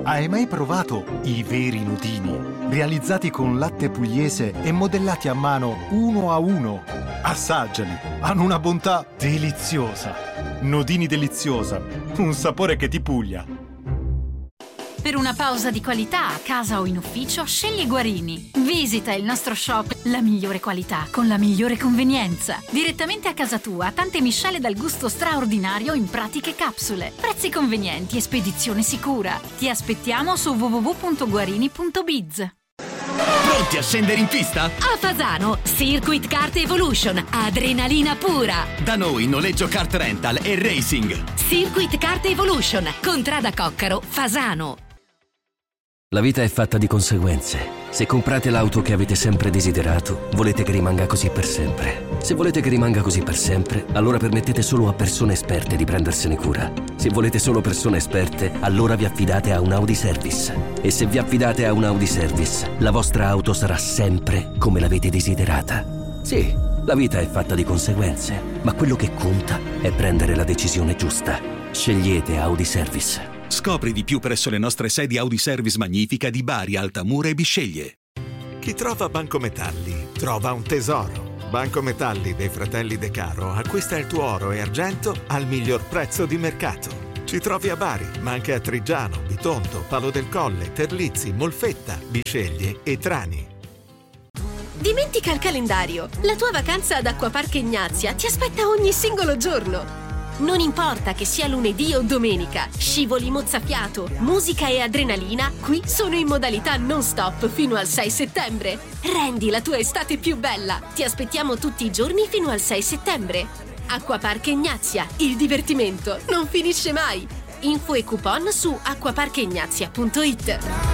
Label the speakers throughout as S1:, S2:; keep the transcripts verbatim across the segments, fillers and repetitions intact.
S1: Hai mai provato i veri nudini? Realizzati con latte pugliese e modellati a mano uno a uno. Assaggiali, hanno una bontà deliziosa. Nodini deliziosa, un sapore che ti puglia.
S2: Per una pausa di qualità a casa o in ufficio, scegli Guarini. Visita il nostro shop, la migliore qualità con la migliore convenienza. Direttamente a casa tua, tante miscele dal gusto straordinario in pratiche capsule. Prezzi convenienti e spedizione sicura. Ti aspettiamo su w w w punto guarini punto biz.
S3: Pronti a scendere in pista?
S4: A Fasano, Circuit Kart Evolution, adrenalina pura.
S3: Da noi noleggio kart rental e racing.
S4: Circuit Kart Evolution, Contrada Coccaro, Fasano.
S5: La vita è fatta di conseguenze. Se comprate l'auto che avete sempre desiderato, volete che rimanga così per sempre. Se volete che rimanga così per sempre, allora permettete solo a persone esperte di prendersene cura. Se volete solo persone esperte, allora vi affidate a un Audi Service. E se vi affidate a un Audi Service, la vostra auto sarà sempre come l'avete desiderata. Sì, la vita è fatta di conseguenze, ma quello che conta è prendere la decisione giusta. Scegliete Audi Service.
S3: Scopri di più presso le nostre sedi Audi Service Magnifica di Bari, Altamura e Bisceglie.
S6: Chi trova Banco Metalli trova un tesoro. Banco Metalli dei fratelli De Caro acquista il tuo oro e argento al miglior prezzo di mercato. Ci trovi a Bari, ma anche a Trigiano, Bitonto, Palo del Colle, Terlizzi, Molfetta, Bisceglie e Trani.
S7: Dimentica il calendario. La tua vacanza ad Acquapark Ignazia ti aspetta ogni singolo giorno. Non importa che sia lunedì o domenica, scivoli mozzafiato, musica e adrenalina qui sono in modalità non stop fino al sei settembre. Rendi la tua estate più bella. Ti aspettiamo tutti i giorni fino al sei settembre. Acquapark Ignazia, il divertimento non finisce mai. Info e coupon su acquapark ignazia punto it.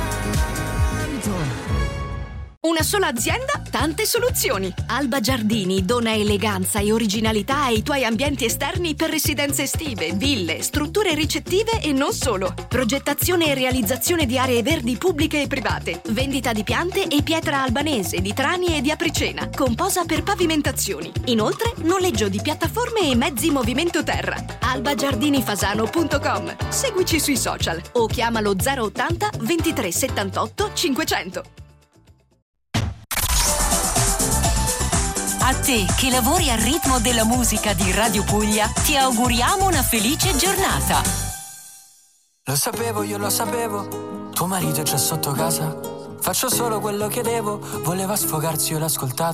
S8: Una sola azienda, tante soluzioni.
S4: Alba Giardini dona eleganza e originalità ai tuoi ambienti esterni per residenze estive, ville, strutture ricettive e non solo. Progettazione e realizzazione di aree verdi pubbliche e private. Vendita di piante e pietra albanese, di Trani e di Apricena, con posa per pavimentazioni. Inoltre, noleggio di piattaforme e mezzi movimento terra. alba giardini fasano punto com. Seguici sui social o chiamalo zero ottanta ventitré settantotto cinquecento.
S9: A te che lavori al ritmo della musica di Radio Puglia, ti auguriamo una felice giornata.
S10: Lo sapevo, io lo sapevo, tuo marito è già sotto casa. Faccio solo quello che devo, voleva sfogarsi, io l'ho ascoltato.